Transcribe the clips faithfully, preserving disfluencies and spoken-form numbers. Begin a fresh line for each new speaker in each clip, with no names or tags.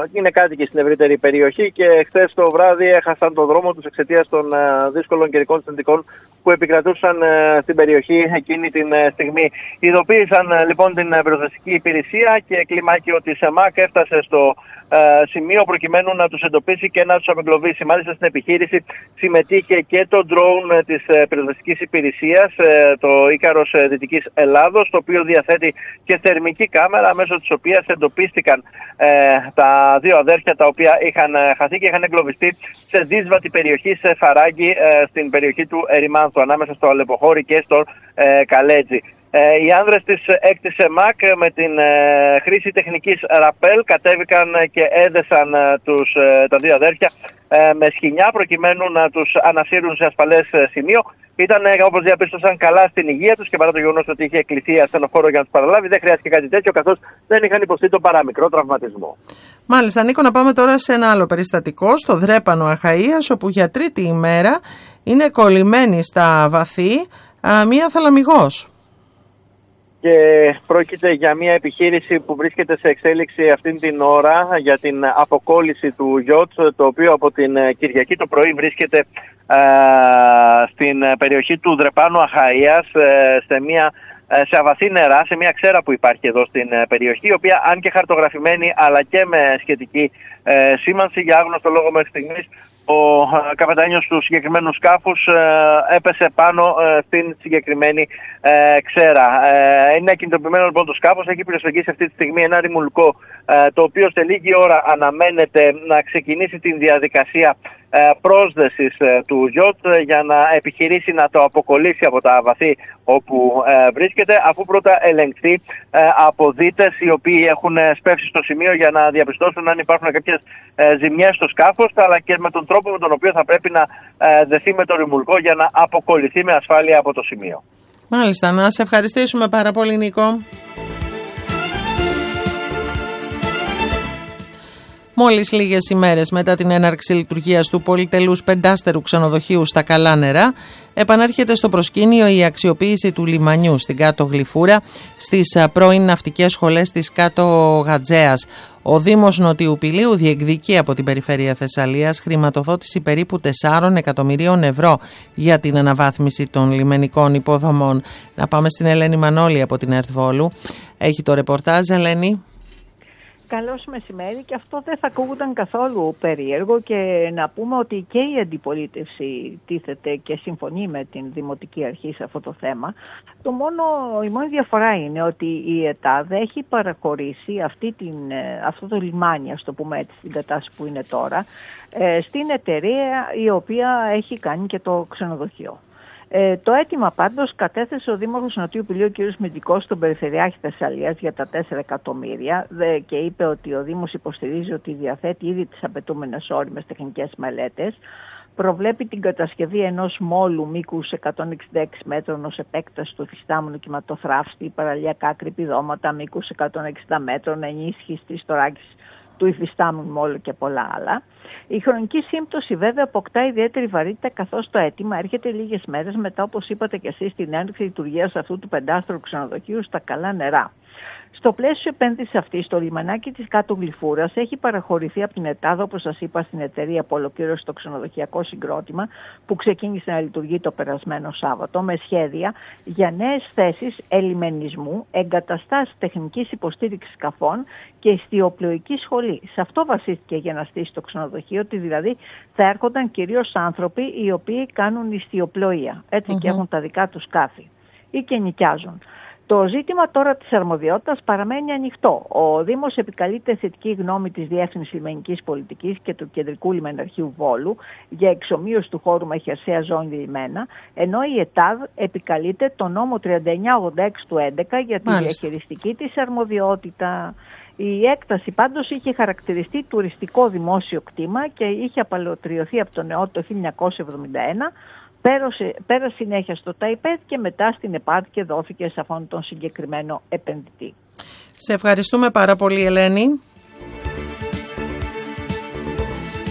είναι κάτοικοι στην ευρύτερη περιοχή και χθες το βράδυ έχασαν τον δρόμο τους εξαιτίας των δύσκολων καιρικών συνθηκών που επικρατούσαν στην περιοχή εκείνη την στιγμή. Ειδοποίησαν λοιπόν την πυροσβεστική υπηρεσία και κλιμάκιο της ΕΜΑΚ έφτασε στο σημείο προκειμένου να τους εντοπίσει και να τους απεγκλωβίσει. Μάλιστα στην επιχείρηση συμμετείχε και το drone της πυροσβεστικής υπηρεσίας, το Ίκαρος Δυτικής Ελλάδος, το οποίο διαθέτει και θερμική κάμερα, μέσω της οποίας εντοπίστηκαν ε, τα δύο αδέρφια τα οποία είχαν χαθεί και είχαν εγκλωβιστεί σε δύσβατη περιοχή, σε Φαράγγι, ε, στην περιοχή του Ερημάνθου, ανάμεσα στο Αλεποχώρι και στο ε, Καλέτζι. Ε, οι άνδρες της έκτης ΕΜΑΚ με την ε, χρήση τεχνικής ραπέλ κατέβηκαν και έδεσαν ε, τους, ε, τα δύο αδέρφια ε, με σχοινιά προκειμένου να τους ανασύρουν σε ασφαλές ε, σημείο. Ήταν, ε, όπως διαπίστωσαν, καλά στην υγεία τους και παρά το γεγονός ότι είχε κληθεί ασθενοφόρο για να τους παραλάβει, δεν χρειάστηκε κάτι τέτοιο, καθώς δεν είχαν υποστεί τον παραμικρό τραυματισμό.
Μάλιστα, Νίκο, να πάμε τώρα σε ένα άλλο περιστατικό, στο Δρέπανο Αχαΐας, όπου για τρίτη ημέρα είναι κολλημένη στα βαθύ α, μία θαλαμιγός.
Και πρόκειται για μια επιχείρηση που βρίσκεται σε εξέλιξη αυτήν την ώρα για την αποκόλληση του γιότ, το οποίο από την Κυριακή το πρωί βρίσκεται ε, στην περιοχή του Δρεπάνου Αχαΐας, ε, σε, μια, ε, σε αβαθή νερά, σε μια ξέρα που υπάρχει εδώ στην περιοχή, η οποία αν και χαρτογραφημένη αλλά και με σχετική ε, σήμανση, για άγνωστο λόγο μέχρι στιγμής, ο καπετάνιος του συγκεκριμένου σκάφους ε, έπεσε πάνω ε, στην συγκεκριμένη ε, ξέρα. Ε, είναι ακινητοποιημένο λοιπόν το σκάφος, έχει πυροσβεγγίσει αυτή τη στιγμή ένα ρημουλκό, ε, το οποίο σε λίγη ώρα αναμένεται να ξεκινήσει την διαδικασία ε, πρόσδεσης ε, του γιότ για να επιχειρήσει να το αποκολλήσει από τα βαθύ όπου ε, βρίσκεται, αφού πρώτα ελεγχθεί ε, από δίτες οι οποίοι έχουν σπεύσει στο σημείο για να διαπιστώσουν αν υπάρχουν κάποιες ε, ζημιές στο σκάφος, αλλά και με τον τρόπο με τον οποίο θα πρέπει να ε, δεθεί με το ρημουλκό για να αποκολληθεί με ασφάλεια από το σημείο.
Μάλιστα, να σε ευχαριστήσουμε πάρα πολύ, Νίκο. Μόλις λίγες ημέρες μετά την έναρξη λειτουργίας του πολυτελούς πεντάστερου ξενοδοχείου στα Καλά Νερά, επανέρχεται στο προσκήνιο η αξιοποίηση του λιμανιού στην Κάτω Γλυφούρα στις πρώην ναυτικές σχολές της Κάτω Γατζέας. Ο Δήμος Νοτιού Πηλίου διεκδικεί από την Περιφέρεια Θεσσαλίας χρηματοδότηση περίπου τεσσάρων εκατομμυρίων ευρώ για την αναβάθμιση των λιμενικών υποδομών. Να πάμε στην Ελένη Μανώλη από την ΕΡΤ Βόλου. Έχει το ρεπορτάζ, Ελένη.
Καλώς μεσημέρι, και αυτό δεν θα ακούγονταν καθόλου περίεργο, και να πούμε ότι και η αντιπολίτευση τίθεται και συμφωνεί με την Δημοτική Αρχή σε αυτό το θέμα. Το μόνο, η μόνη διαφορά είναι ότι η ΕΤΑΔ έχει παραχωρήσει αυτή την, αυτό το λιμάνι, ας το πούμε έτσι, στην κατάσταση που είναι τώρα, στην εταιρεία η οποία έχει κάνει και το ξενοδοχείο. Ε, το αίτημα πάντως κατέθεσε ο Δήμαρχος Νοτιού Πηλίου κ. Μητικός στον Περιφερειάρχη Θεσσαλίας για τα τέσσερα εκατομμύρια δε, και είπε ότι ο Δήμος υποστηρίζει ότι διαθέτει ήδη τις απαιτούμενες όριμες τεχνικές μελέτες. Προβλέπει την κατασκευή ενός μόλου μήκους εκατόν εξήντα έξι μέτρων ως επέκταση του υφιστάμενου κυματοθράφστη, παραλιακά κρυπηδώματα μήκους εκατόν εξήντα μέτρων, ενίσχυση της τωράκης του υφιστάμενου μόλου και πολλά άλλα. Η χρονική σύμπτωση βέβαια αποκτά ιδιαίτερη βαρύτητα, καθώς το αίτημα έρχεται λίγες μέρες μετά, όπως είπατε και εσείς, την έναρξη λειτουργίας αυτού του πεντάστερου ξενοδοχείου στα Καλά Νερά. Στο πλαίσιο επένδυσης αυτής, το λιμανάκι της Κάτω Γλυφούρας έχει παραχωρηθεί από την ΕΤΑΔ, όπως σας είπα, στην εταιρεία που ολοκλήρωσε το ξενοδοχειακό συγκρότημα που ξεκίνησε να λειτουργεί το περασμένο Σάββατο, με σχέδια για νέες θέσεις ελιμενισμού, εγκαταστάσεις τεχνικής υποστήριξης σκαφών και ιστιοπλοϊκή σχολή. Σε αυτό βασίστηκε για να στήσει το ξενοδοχείο, ότι δηλαδή θα έρχονταν κυρίως άνθρωποι οι οποίοι κάνουν ιστιοπλοεία, έτσι, mm-hmm. και έχουν τα δικά τους σκάφη ή και νοικιάζουν. Το ζήτημα τώρα της αρμοδιότητας παραμένει ανοιχτό. Ο Δήμος επικαλείται θετική γνώμη της Διεύθυνσης Λιμενικής Πολιτικής και του Κεντρικού Λιμεναρχείου Βόλου για εξομοίωση του χώρου με χερσαία ζώνη λιμένα, ενώ η ΕΤΑΔ επικαλείται το νόμο τριάντα εννιά ογδόντα έξι του έντεκα για τη Μάλιστα. διαχειριστική της αρμοδιότητα. Η έκταση πάντως είχε χαρακτηριστεί τουριστικό δημόσιο κτήμα και είχε απαλωτριωθεί από τον ΕΟΤ το χίλια εννιακόσια εβδομήντα ένα. Πέρασε, πέρασε συνέχεια στο ΤΑΙΠΕΔ και μετά στην ΕΠΑΔ και δόθηκε σε αυτόν τον συγκεκριμένο επενδυτή.
Σε ευχαριστούμε πάρα πολύ, Ελένη.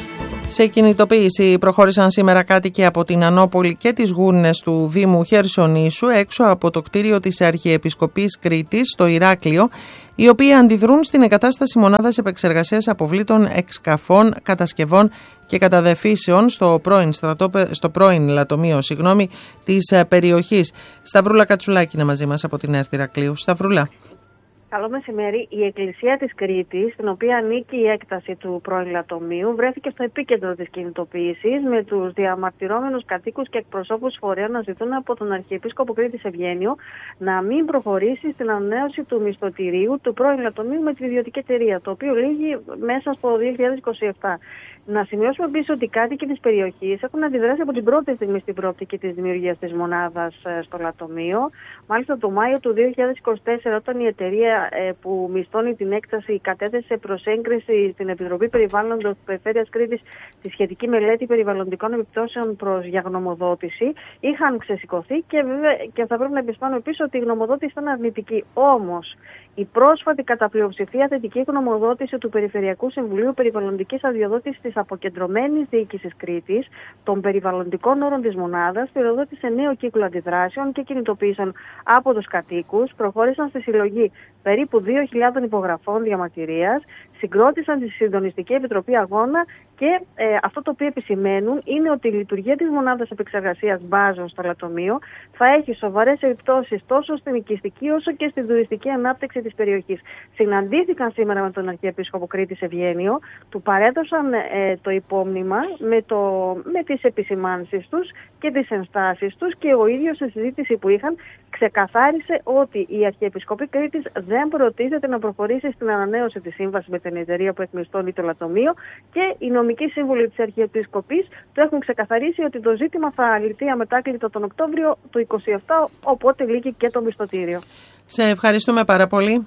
Σε κινητοποίηση προχώρησαν σήμερα κάτοικοι από την Ανώπολη και τις Γούρνες του Δήμου Χερσονήσου έξω από το κτίριο της Αρχιεπισκοπής Κρήτης στο Ηράκλειο, οι οποίοι αντιδρούν στην εγκατάσταση μονάδας επεξεργασίας αποβλήτων εξκαφών, κατασκευών και καταδεφίσεων στο πρώην, στρατόπε... στο πρώην λατομείο συγγνώμη, της περιοχής. Σταυρούλα Κατσουλάκη είναι μαζί μας από την ΕΡΤ Ηρακλείου. Σταυρούλα.
Καλό μεσημέρι. Η Εκκλησία της Κρήτης, στην οποία ανήκει η έκταση του πρώην λατομείου, βρέθηκε στο επίκεντρο της κινητοποίησης, με τους διαμαρτυρόμενους κατοίκους και εκπροσώπους φορέων να ζητούν από τον Αρχιεπίσκοπο Κρήτης Ευγένιο να μην προχωρήσει στην ανανέωση του μισθωτηρίου του πρώην λατομείου με την ιδιωτική εταιρεία, το οποίο λήγει μέσα στο δύο χιλιάδες είκοσι επτά. Να σημειώσουμε επίσης ότι οι κάτοικοι της περιοχής έχουν αντιδράσει από την πρώτη στιγμή στην προοπτική της δημιουργίας της μονάδας στο λατομείο. Μάλιστα, το Μάιο του δύο χιλιάδες είκοσι τέσσερα, όταν η εταιρεία ε, που μισθώνει την έκταση κατέθεσε προς έγκριση στην Επιτροπή Περιβάλλοντος της Περιφέρειας Κρήτης τη σχετική μελέτη περιβαλλοντικών επιπτώσεων προς για γνωμοδότηση, είχαν ξεσηκωθεί και, βέβαια, και θα πρέπει να επισημάνω επίσης ότι η γνωμοδότηση ήταν αρνητική. Όμως, η πρόσφατη κατά πλειοψηφία θετική γνωμοδότηση του Περιφερειακού Συμβουλίου Περιβαλλοντικής Αδειοδότησης της Αποκεντρωμένης Διοίκησης Κρήτης των περιβαλλοντικών όρων της μονάδας πυροδότησε νέο κύκλο αντιδράσεων και κινητοποίησεων από τους κατοίκους, προχώρησαν στη συλλογή περίπου δύο χιλιάδες υπογραφών διαμαρτυρίας, συγκρότησαν τη Συντονιστική Επιτροπή Αγώνα και ε, αυτό το οποίο επισημαίνουν είναι ότι η λειτουργία της μονάδας επεξεργασίας μπάζων στο λατομείο θα έχει σοβαρές επιπτώσεις τόσο στην οικιστική όσο και στην τουριστική ανάπτυξη της περιοχής. Συναντήθηκαν σήμερα με τον Αρχιεπίσκοπο Κρήτης Ευγένιο, του παρέδωσαν ε, το υπόμνημα με, το, με τις επισημάνσεις τους και τις ενστάσεις τους και ο ίδιος στη συζήτηση που είχαν ξεκαθάρισε ότι η Αρχιεπισκοπή Κρήτης δεν προτίθεται να προχωρήσει στην ανανέωση της σύμβασης με την εταιρεία που εκμισθώνει το λατομείο και οι νομικοί σύμβουλοι της Αρχιεπισκοπής του έχουν ξεκαθαρίσει ότι το ζήτημα θα λυθεί αμετάκλητο τον Οκτώβριο του είκοσι επτά, οπότε λύγει και το μισθωτήριο.
Σε ευχαριστούμε πάρα πολύ.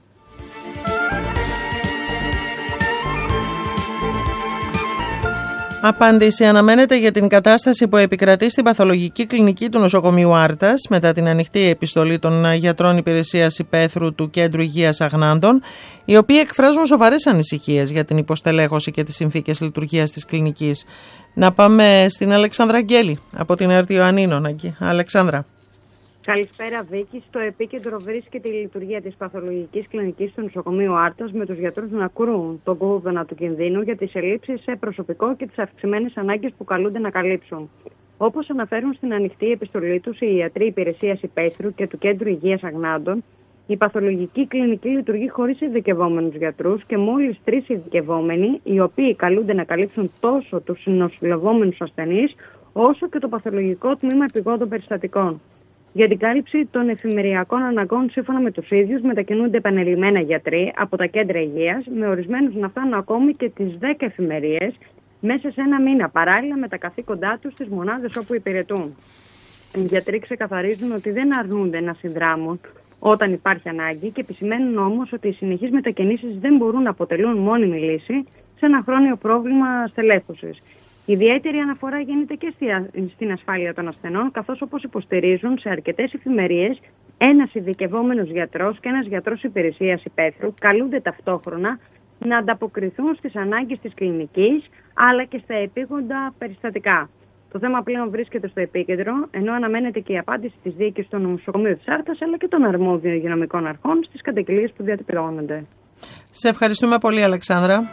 Απάντηση αναμένεται για την κατάσταση που επικρατεί στην παθολογική κλινική του νοσοκομείου Άρτας μετά την ανοιχτή επιστολή των γιατρών υπηρεσίας υπαίθρου του Κέντρου Υγείας Αγνάντων, οι οποίοι εκφράζουν σοβαρές ανησυχίες για την υποστελέχωση και τις συνθήκες λειτουργίας της κλινικής. Να πάμε στην Αλεξάνδρα Αγγέλη από την ΕΡΤ Ιωαννίνων. Αλεξάνδρα.
Καλησπέρα, Βίκη. Στο επίκεντρο βρίσκεται η λειτουργία της παθολογικής κλινικής του νοσοκομείου Άρτας, με τους γιατρούς να κρούν τον κόδωνα του κινδύνου για τις ελλείψεις σε προσωπικό και τις αυξημένες ανάγκες που καλούνται να καλύψουν. Όπως αναφέρουν στην ανοιχτή επιστολή τους οι ιατροί υπηρεσίας υπαίθρου και του Κέντρου Υγείας Αγνάντων, η παθολογική κλινική λειτουργεί χωρίς ειδικευόμενους γιατρούς και μόλις τρεις ειδικευόμενοι, οι οποίοι καλούνται να καλύψουν τόσο τους νοσηλευόμενους ασθενείς, όσο και το παθολογικό τμήμα επιγόντων περιστατικών. Για την κάλυψη των εφημεριακών αναγκών, σύμφωνα με τους ίδιους, μετακινούνται επανειλημμένα γιατροί από τα κέντρα υγείας, με ορισμένους να φτάνουν ακόμη και τις δέκα εφημερίες μέσα σε ένα μήνα, παράλληλα με τα καθήκοντά τους στις μονάδες όπου υπηρετούν. Οι γιατροί ξεκαθαρίζουν ότι δεν αρνούνται να συνδράμουν όταν υπάρχει ανάγκη και επισημαίνουν όμως ότι οι συνεχείς μετακινήσεις δεν μπορούν να αποτελούν μόνιμη λύση σε ένα χρόνιο πρόβλημα στελέχωσης. Ιδιαίτερη αναφορά γίνεται και στην ασφάλεια των ασθενών, καθώς όπως υποστηρίζουν σε αρκετές εφημερίες, ένας ειδικευόμενος γιατρός και ένας γιατρός υπηρεσίας υπαίθρου καλούνται ταυτόχρονα να ανταποκριθούν στις ανάγκες της κλινικής, αλλά και στα επίγοντα περιστατικά. Το θέμα πλέον βρίσκεται στο επίκεντρο, ενώ αναμένεται και η απάντηση της διοίκησης του νοσοκομείου της Άρτας, αλλά και των αρμόδιων υγειονομικών αρχών στις καταγγελίες που διατυπώνονται.
Σε ευχαριστούμε πολύ, Αλεξάνδρα.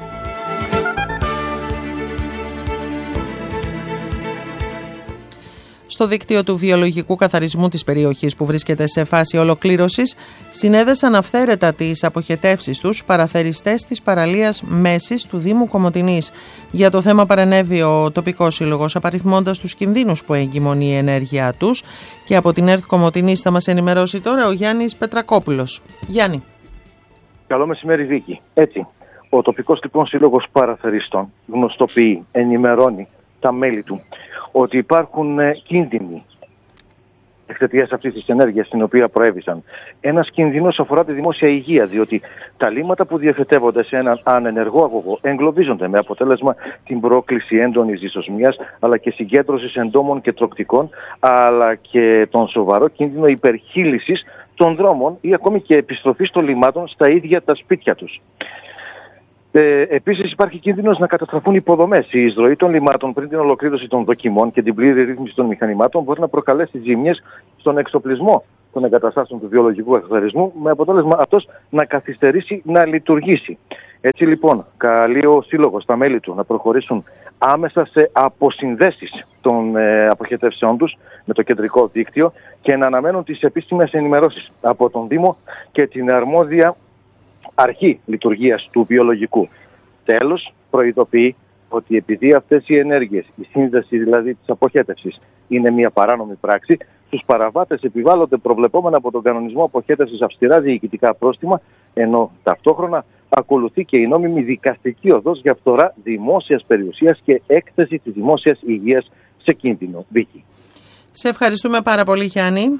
Στο δίκτυο του βιολογικού καθαρισμού της περιοχής, που βρίσκεται σε φάση ολοκλήρωσης, συνέδεσαν αυθαίρετα τις αποχετεύσεις τους παραθεριστές της παραλίας Μέσης του Δήμου Κομοτηνής. Για το θέμα παρενέβη ο τοπικός σύλλογος, απαριθμώντας τους κινδύνους που εγκυμονεί η ενέργειά τους, και από την ΕΡΤ Κομοτηνής θα μας ενημερώσει τώρα ο Γιάννης Πετρακόπουλος. Γιάννη.
Καλό μεσημέρι, Βίκη. Έτσι, ο τοπικός λοιπόν σύλλογος παραθεριστών γνωστοποιεί, ενημερώνει τα μέλη του ότι υπάρχουν ε, κίνδυνοι εξαιτίας αυτής της ενέργειας την οποία προέβησαν. Ένας κίνδυνος αφορά τη δημόσια υγεία, διότι τα λίμματα που διαθετεύονται σε έναν ανενεργό αγωγό εγκλωβίζονται, με αποτέλεσμα την πρόκληση έντονης δυσοσμιάς, αλλά και συγκέντρωσης εντόμων και τροκτικών, αλλά και τον σοβαρό κίνδυνο υπερχείλησης των δρόμων ή ακόμη και επιστροφής των λιμάτων στα ίδια τα σπίτια τους. Ε, επίσης υπάρχει κίνδυνος να καταστραφούν υποδομές. Η εισρωή των λιμάτων πριν την ολοκλήρωση των δοκιμών και την πλήρη ρύθμιση των μηχανημάτων μπορεί να προκαλέσει ζημιές στον εξοπλισμό των εγκαταστάσεων του βιολογικού καθαρισμού, με αποτέλεσμα αυτός να καθυστερήσει να λειτουργήσει. Έτσι λοιπόν, καλεί ο Σύλλογος τα μέλη του να προχωρήσουν άμεσα σε αποσυνδέσεις των ε, αποχετεύσεών τους με το κεντρικό δίκτυο και να αναμένουν τις επίσημες ενημερώσεις από τον Δήμο και την αρμόδια αρχή λειτουργίας του βιολογικού. Τέλος, προειδοποιεί ότι επειδή αυτές οι ενέργειες, η σύνδεση δηλαδή της αποχέτευσης, είναι μια παράνομη πράξη, στους παραβάτες επιβάλλονται προβλεπόμενα από τον κανονισμό αποχέτευσης αυστηρά διοικητικά πρόστιμα, ενώ ταυτόχρονα ακολουθεί και η νόμιμη δικαστική οδός για φθορά δημόσιας περιουσίας και έκθεση της δημόσιας υγείας σε κίνδυνο. Βίκη.
Σε ευχαριστούμε πάρα πολύ, Γιάννη.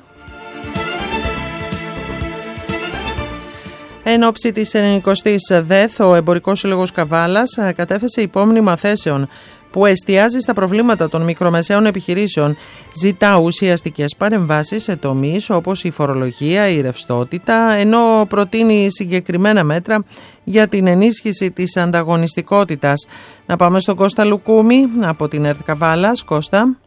Εν ώψη της ενενηκοστής ΔΕΘ, ο Εμπορικός Σύλλογος Καβάλας κατέθεσε υπόμνημα θέσεων που εστιάζει στα προβλήματα των μικρομεσαίων επιχειρήσεων. Ζητά ουσιαστικές παρεμβάσεις σε τομείς όπως η φορολογία, η ρευστότητα, ενώ προτείνει συγκεκριμένα μέτρα για την ενίσχυση της ανταγωνιστικότητας. Να πάμε στον Κώστα Λουκούμη από την ΕΡΤ Καβάλας. Κώστα.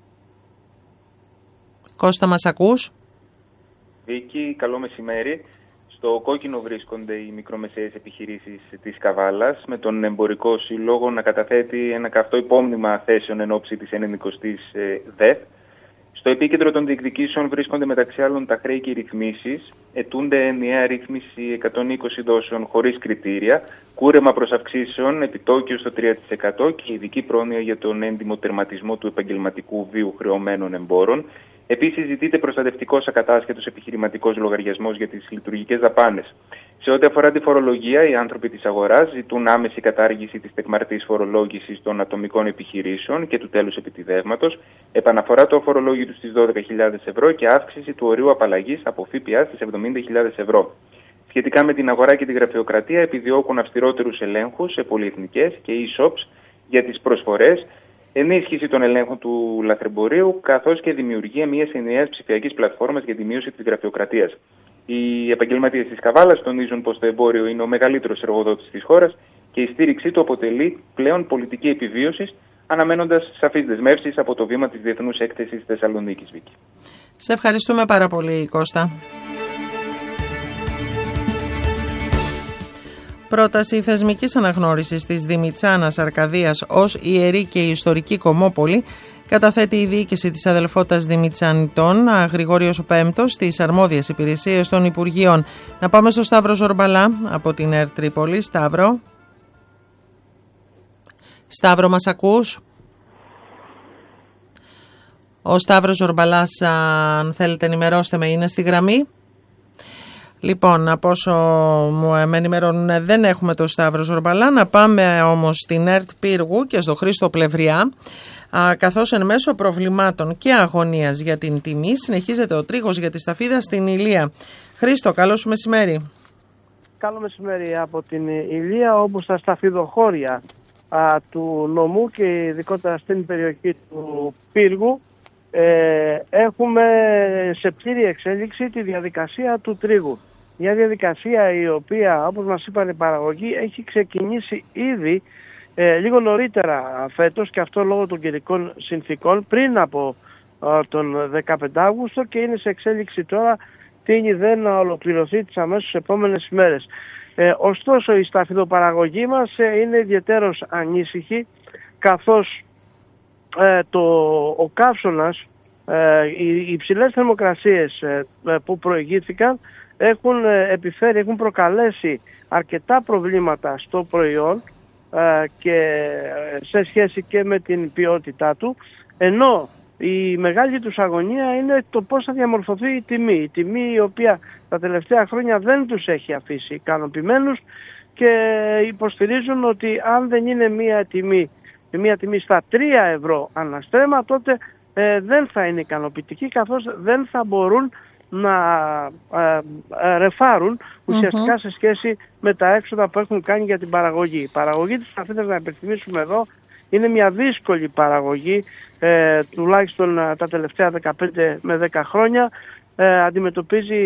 Κώστα, μας ακούς?
Βίκη, καλό μεσημέρι. Στο κόκκινο βρίσκονται οι μικρομεσαίες επιχειρήσεις της Καβάλας, με τον Εμπορικό Σύλλογο να καταθέτει ένα καυτό υπόμνημα θέσεων εν ώψη της ενενηκοστής ΔΕΘ. Στο επίκεντρο των διεκδικήσεων βρίσκονται μεταξύ άλλων τα χρέη και οι ρυθμίσεις. Αιτούνται ενιαία ρύθμιση εκατόν είκοσι δόσεων χωρίς κριτήρια, κούρεμα προς αυξήσεων, επιτόκιο στο τρία τοις εκατό και ειδική πρόνοια για τον έντιμο τερματισμό του επαγγελματικού βίου χρεωμένων εμπόρων. Επίσης, ζητείται προστατευτικός ακατάσχετος επιχειρηματικός λογαριασμός για τις λειτουργικές δαπάνες. Σε ό,τι αφορά τη φορολογία, οι άνθρωποι της αγοράς ζητούν άμεση κατάργηση της τεκμαρτής φορολόγησης των ατομικών επιχειρήσεων και του τέλους επιτιδεύματος, επαναφορά του αφορολόγητου στις δώδεκα χιλιάδες ευρώ και αύξηση του ορίου απαλλαγής από ΦΠΑ στις εβδομήντα χιλιάδες ευρώ. Σχετικά με την αγορά και τη γραφειοκρατία, επιδιώκουν αυστηρότερους ελέγχους σε πολυεθνικές και e-shops για τις προσφορές, ενίσχυση των ελέγχων του λαθρεμπορίου, καθώς και δημιουργία μιας ενιαίας ψηφιακής πλατφόρμας για τη μείωση της γραφειοκρατίας. Οι επαγγελματίες της Καβάλας τονίζουν πως το εμπόριο είναι ο μεγαλύτερος εργοδότης της χώρας και η στήριξή του αποτελεί πλέον πολιτική επιβίωσης, αναμένοντας σαφείς δεσμεύσεις από το βήμα της Διεθνούς Έκθεσης Θεσσαλονίκης. Βίκη.
Σε ευχαριστούμε πάρα πολύ, Κώστα. Πρόταση θεσμικής αναγνώρισης της Δημητσάνας Αρκαδίας ως ιερή και ιστορική κομμόπολη καταθέτει η διοίκηση της αδελφότητας Δημητσανιτών, Γρηγόριος Πέμπτος, στις αρμόδιες υπηρεσίες των Υπουργείων. Να πάμε στο Σταύρο Ζορμπαλά από την ΕΡΤ Τρίπολη. Σταύρο. Σταύρο, μας ακούς? Ο Σταύρος Ζορμπαλάς, αν θέλετε ενημερώστε με, είναι στη γραμμή. Λοιπόν, από όσο με ενημερώνουν, δεν έχουμε το Σταύρο Ζορμπαλά. Να πάμε όμως στην ΕΡΤ Πύργου και στο Χρήστο Πλευριά, καθώς εν μέσω προβλημάτων και αγωνίας για την τιμή συνεχίζεται ο τρίγος για τη σταφίδα στην Ηλία. Χρήστο, καλό σου μεσημέρι.
Καλό μεσημέρι από την Ηλία, όπου στα σταφιδοχώρια α, του νομού και ειδικότερα στην περιοχή του Πύργου ε, έχουμε σε πλήρη εξέλιξη τη διαδικασία του τρίγου. Μια διαδικασία η οποία, όπως μας είπαν οι παραγωγοί, έχει ξεκινήσει ήδη ε, λίγο νωρίτερα φέτος, και αυτό λόγω των καιρικών συνθήκων, πριν από ε, τον δεκαπέντε Αύγουστο, και είναι σε εξέλιξη τώρα, τείνει δεν να ολοκληρωθεί τις αμέσως επόμενες μέρες. Ε, ωστόσο η σταφιδοπαραγωγή μας ε, είναι ιδιαίτερος ανήσυχη, καθώς ε, το, ο καύσωνας, ε, οι υψηλές θερμοκρασίες ε, που προηγήθηκαν έχουν επιφέρει, έχουν προκαλέσει αρκετά προβλήματα στο προϊόν ε, και σε σχέση και με την ποιότητά του, ενώ η μεγάλη τους αγωνία είναι το πώς θα διαμορφωθεί η τιμή. Η τιμή η οποία τα τελευταία χρόνια δεν τους έχει αφήσει ικανοποιημένους και υποστηρίζουν ότι αν δεν είναι μια τιμή, μια τιμή στα τρία ευρώ αναστρέμμα, τότε ε, δεν θα είναι ικανοποιητική, καθώς δεν θα μπορούν να ε, ε, ρεφάρουν ουσιαστικά uh-huh. σε σχέση με τα έξοδα που έχουν κάνει για την παραγωγή. Η παραγωγή της σταφίδας, να υπενθυμίσουμε εδώ, είναι μια δύσκολη παραγωγή, ε, τουλάχιστον τα τελευταία δεκαπέντε με δέκα χρόνια. Ε, αντιμετωπίζει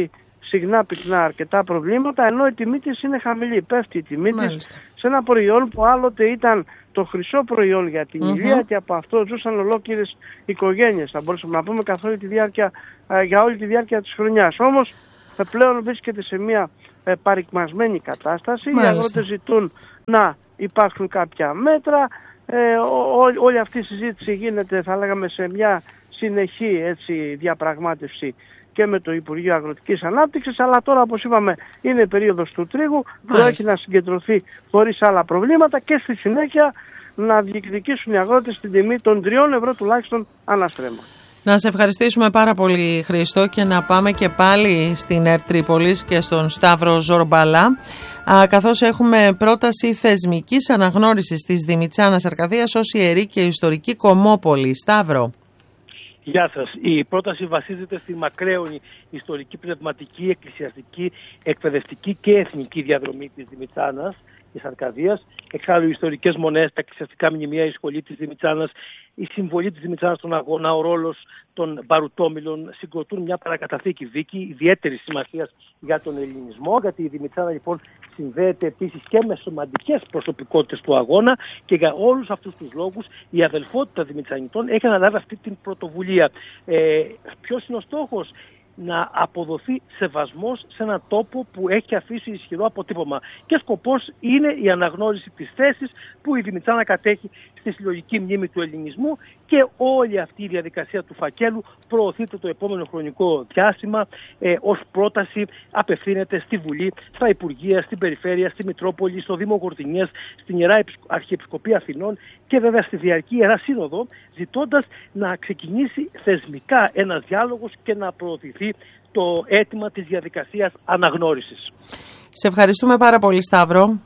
συχνά πυκνά αρκετά προβλήματα, ενώ η τιμή της είναι χαμηλή. Πέφτει η τιμή της σε ένα προϊόν που άλλοτε ήταν το χρυσό προϊόν για την mm-hmm. ηλία και από αυτό ζούσαν ολόκληρες οικογένειες, θα μπορούσαμε να πούμε, καθ' όλη τη διάρκεια, για όλη τη διάρκεια της χρονιάς. Όμως πλέον βρίσκεται σε μια ε, παρικμασμένη κατάσταση. Μάλιστα. Οι αγρότες ζητούν να υπάρχουν κάποια μέτρα. Ε, ό, ό, όλη αυτή η συζήτηση γίνεται, θα λέγαμε, σε μια συνεχή έτσι, διαπραγμάτευση και με το Υπουργείο Αγροτικής Ανάπτυξης, αλλά τώρα, όπως είπαμε, είναι η περίοδος του τρίγου, πρόκειται να συγκεντρωθεί χωρίς άλλα προβλήματα και στη συνέχεια να διεκδικήσουν οι αγρότες την τιμή των τριών ευρώ τουλάχιστον αναστρέμμα.
Να σε ευχαριστήσουμε πάρα πολύ, Χρήστο, και να πάμε και πάλι στην ΕΡΤ Τρίπολης και στον Σταύρο Ζορμπαλά, α, καθώς έχουμε πρόταση θεσμικής αναγνώρισης της Δημητσάνας Αρκαδίας ως ιερή και ιστορική κομμόπολη. Σταύρο.
Γεια σας. Η πρόταση βασίζεται στη μακραίωνη ιστορική, πνευματική, εκκλησιαστική, εκπαιδευτική και εθνική διαδρομή της Δημητσάνας, της Αρκαδίας. Εξάλλου, οι ιστορικές μονές, τα εκκλησιαστικά μνημεία, η σχολή της Δημητσάνας, η συμβολή της Δημητσάνας στον αγώνα, ο ρόλος των Μπαρουτόμιλων συγκροτούν μια παρακαταθήκη δίκη ιδιαίτερη σημασία για τον ελληνισμό, γιατί η Δημητσάνα λοιπόν συνδέεται επίσης και με σημαντικές προσωπικότητες του αγώνα και για όλους αυτούς τους λόγους η αδελφότητα Δημητσανιτών έχει αναλάβει αυτή την πρωτοβουλία. Ε, ποιος είναι ο στόχος? Να αποδοθεί σεβασμός σε έναν τόπο που έχει αφήσει ισχυρό αποτύπωμα. Και σκοπός είναι η αναγνώριση της θέσης που η Δημητσάνα κατέχει στη συλλογική μνήμη του ελληνισμού, και όλη αυτή η διαδικασία του φακέλου προωθείται το επόμενο χρονικό διάστημα ε, ως πρόταση, απευθύνεται στη Βουλή, στα Υπουργεία, στην Περιφέρεια, στη Μητρόπολη, στο Δήμο Κορτινιές, στην Ιερά Αρχιεπισκοπή Αθηνών και βέβαια στη Διαρκή Ιερά Σύνοδο, ζητώντας να ξεκινήσει θεσμικά ένας διάλογος και να προωθηθεί το αίτημα της διαδικασίας αναγνώρισης.
Σε ευχαριστούμε πάρα πολύ, Σταύρο.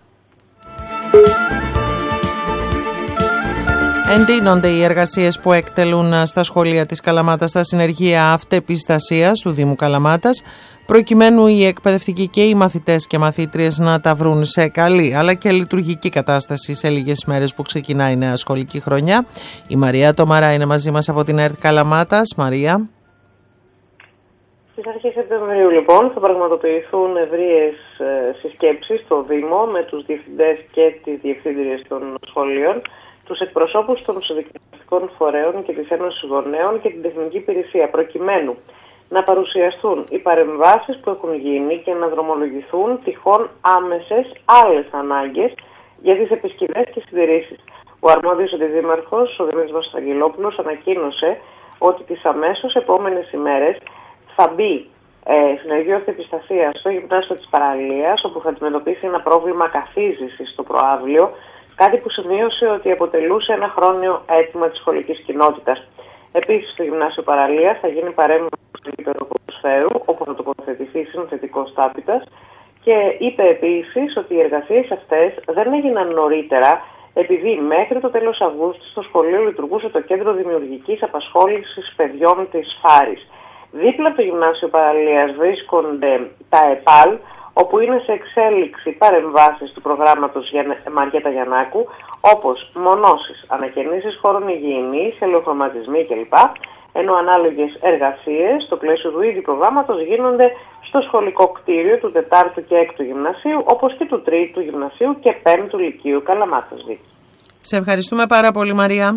Εντείνονται οι εργασίες που εκτελούν στα σχολεία της Καλαμάτας στα συνεργεία αυτεπιστασίας του Δήμου Καλαμάτας, προκειμένου οι εκπαιδευτικοί και οι μαθητές και μαθήτριες να τα βρουν σε καλή αλλά και λειτουργική κατάσταση σε λίγες μέρες που ξεκινάει η νέα σχολική χρονιά. Η Μαρία Τομαρά είναι μαζί μας από την ΕΡΤ Καλαμάτας. Μαρία.
Στις αρχές Σεπτεμβρίου, λοιπόν, θα πραγματοποιηθούν ευρείες ε, συσκέψεις στο Δήμο με τους διευθυντές και τις διευθύντριες των σχολείων, τους εκπροσώπους των συνδικαλιστικών φορέων και της Ένωσης Γονέων και την Τεχνική Υπηρεσία, προκειμένου να παρουσιαστούν οι παρεμβάσεις που έχουν γίνει και να δρομολογηθούν τυχόν άμεσες άλλες ανάγκες για τις επισκευές και συντηρήσεις. Ο αρμόδιος αντιδήμαρχος, ο Δημήτρης Βασιλόπουλος, ανακοίνωσε ότι τις αμέσως επόμενες ημέρες θα μπει ε, συνεργείο αυτεπιστασίας στο γυμνάσιο της Παραλίας, όπου θα αντιμετωπίσει ένα πρόβλημα καθίζησης στο προαύλιο, κάτι που σημείωσε ότι αποτελούσε ένα χρόνιο αίτημα της σχολικής κοινότητας. Επίσης, στο γυμνάσιο Παραλίας θα γίνει παρέμβαση στο γήπεδο ποδοσφαίρου, όπου θα τοποθετηθεί συνθετικός τάπητας, και είπε επίσης ότι οι εργασίες αυτές δεν έγιναν νωρίτερα, επειδή μέχρι το τέλος Αυγούστου στο σχολείο λειτουργούσε το Κέντρο Δημιουργικής Απασχόλησης Παιδιών της Φάρης. Δίπλα από το γυμνάσιο Παραλίας βρίσκονται τα ΕΠΑΛ, όπου είναι σε εξέλιξη παρεμβάσεις του προγράμματος Μαριέτα Γιαννάκου, όπως μονώσεις, ανακαινήσεις χώρων υγιεινής, ελαιοχρωματισμοί κλπ. Ενώ ανάλογες εργασίες στο πλαίσιο του ίδιου προγράμματος γίνονται στο σχολικό κτίριο του τετάρτου και έκτου γυμνασίου, όπως και του τρίτου γυμνασίου και πέμπτου λυκείου Καλαμάτας.
Σε ευχαριστούμε πάρα πολύ, Μαρία.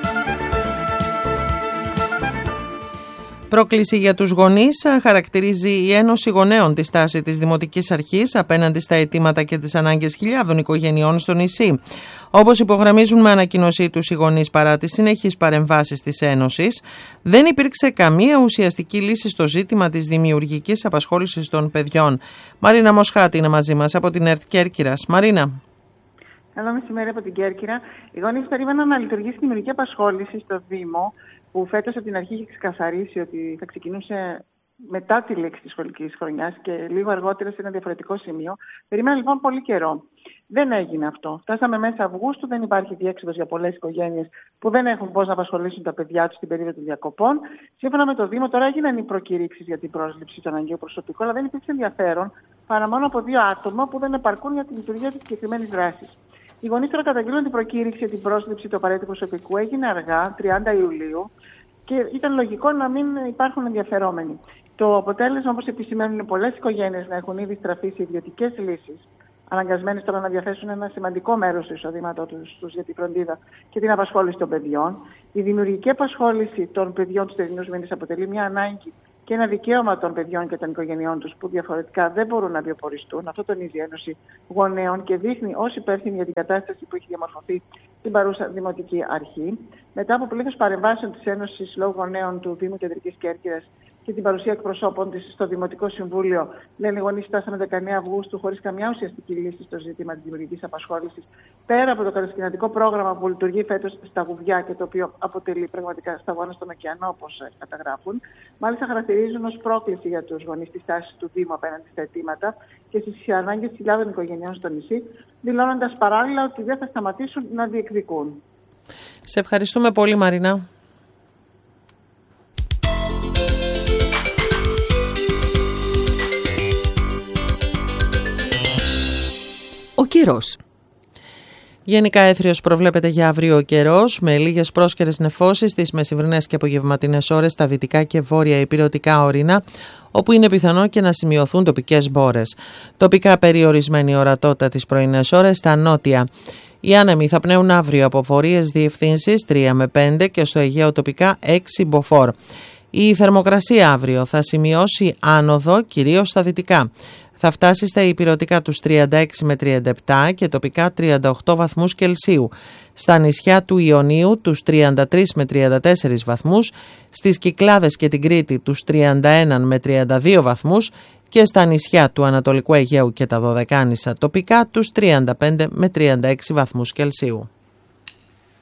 Πρόκληση για τους γονείς χαρακτηρίζει η Ένωση Γονέων τη στάση της Δημοτικής Αρχής απέναντι στα αιτήματα και τις ανάγκες χιλιάδων οικογενειών στο νησί. Όπως υπογραμμίζουν με ανακοίνωσή τους οι γονείς, παρά τις συνεχείς παρεμβάσεις της Ένωσης, δεν υπήρξε καμία ουσιαστική λύση στο ζήτημα της δημιουργικής απασχόλησης των παιδιών. Μαρίνα Μοσχάτη είναι μαζί μας από την ΕΡΤ Κέρκυρας. Μαρίνα.
Καλό μεσημέρι από την Κέρκυρα. Οι γονείς περίμεναν να λειτουργήσει η δημιουργική απασχόληση στο Δήμο, που φέτος από την αρχή είχε ξεκαθαρίσει ότι θα ξεκινούσε μετά τη λήξη της σχολικής χρονιάς και λίγο αργότερα σε ένα διαφορετικό σημείο. Περίμενα λοιπόν πολύ καιρό. Δεν έγινε αυτό. Φτάσαμε μέσα Αυγούστου, δεν υπάρχει διέξοδος για πολλές οικογένειες που δεν έχουν πώς να απασχολήσουν τα παιδιά τους στην περίοδο των διακοπών. Σύμφωνα με το Δήμο, τώρα έγιναν οι προκηρύξεις για την πρόσληψη του αναγκαίου προσωπικού, αλλά δεν υπήρξε ενδιαφέρον παρά μόνο από δύο άτομα που δεν επαρκούν για τη λειτουργία της συγκεκριμένης δράσης. Οι γονείς τώρα καταγγείλουν την προκήρυξη για την πρόσληψη του απαραίτητου προσωπικού. Έγινε αργά, τριάντα Ιουλίου, και ήταν λογικό να μην υπάρχουν ενδιαφερόμενοι. Το αποτέλεσμα, όπως επισημαίνουν πολλές οικογένειες, να έχουν ήδη στραφεί σε ιδιωτικές λύσεις, αναγκασμένοι τώρα να διαθέσουν ένα σημαντικό μέρος του εισοδήματός τους για τη φροντίδα και την απασχόληση των παιδιών. Η δημιουργική απασχόληση των παιδιών τους θερινούς μήνες αποτελεί μια ανάγκη και ένα δικαίωμα των παιδιών και των οικογενειών τους που διαφορετικά δεν μπορούν να βιοποριστούν. Αυτό τονίζει η Ένωση Γονέων και δείχνει ως υπεύθυνη για την κατάσταση που έχει διαμορφωθεί στην παρούσα Δημοτική Αρχή. Μετά από πλήθος παρεμβάσεων της Ένωσης Λόγου Γονέων του Δήμου Κεντρικής Κέρκυρας και την παρουσία εκπροσώπων της στο Δημοτικό Συμβούλιο, λένε οι γονείς, φτάσαμε δεκαεννέα Αυγούστου χωρίς καμιά ουσιαστική λύση στο ζήτημα της δημιουργικής απασχόλησης. Πέρα από το κατασκηνιατικό πρόγραμμα που λειτουργεί φέτος στα Γουβιά και το οποίο αποτελεί πραγματικά σταγόνα στον ωκεανό, όπως καταγράφουν, μάλιστα χαρακτηρίζουν ως πρόκληση για τους γονείς τη στάση του Δήμου απέναντι στα αιτήματα και στις ανάγκες χιλιάδων οικογενειών στο νησί, δηλώνοντας παράλληλα ότι δεν θα σταματήσουν να διεκδικούν.
Σε ευχαριστούμε πολύ, Μαρίνα.
Ο καιρός.
Γενικά έθριος προβλέπεται για αύριο ο καιρός, με λίγες πρόσκαιρες νεφώσεις στις μεσημβρινές και απογευματινές ώρες στα δυτικά και βόρεια ηπειρωτικά ορεινά, όπου είναι πιθανό και να σημειωθούν τοπικές μπόρες. Τοπικά περιορισμένη ορατότητα τις πρωινές ώρες στα νότια. Οι άνεμοι θα πνέουν αύριο από βορείες διευθύνσεις τρία με πέντε και στο Αιγαίο τοπικά έξι μποφόρ. Η θερμοκρασία αύριο θα σημειώσει άνοδο κυρίως στα δυτικά. Θα φτάσει στα ηπειρωτικά τους τριάντα έξι με τριάντα επτά και τοπικά τριάντα οκτώ βαθμούς Κελσίου. Στα νησιά του Ιωνίου τους τριάντα τρεις με τριάντα τέσσερις βαθμούς, στις Κυκλάδες και την Κρήτη τους τριάντα ένα με τριάντα δύο βαθμούς και στα νησιά του Ανατολικού Αιγαίου και τα Δωδεκάνησα τοπικά τους τριάντα πέντε με τριάντα έξι βαθμούς Κελσίου.